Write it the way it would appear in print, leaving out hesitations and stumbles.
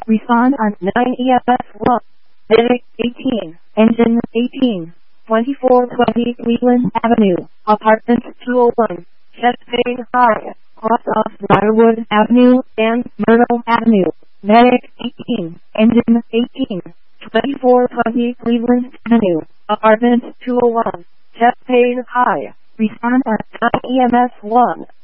Respond on 9 EFS 1. Medic 18. Engine 18. 2420 Cleveland Avenue. Apartment 201. Chesapeake High. Cross off Briarwood Avenue and Myrtle Avenue. Medic 18. Engine 18. 2420 Cleveland Avenue. Apartment 201. Chesapeake High. Respond on 9 EMS 1.